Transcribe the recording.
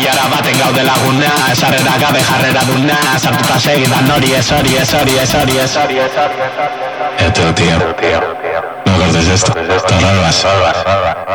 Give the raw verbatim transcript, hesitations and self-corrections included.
ilara baten gaude laguna, esarrera gabe jarrera duna, sartuta segidan hori ez hori ez hori ez hori ez hori ez hori. Eh, tío, tío, no cortes esto, está raro.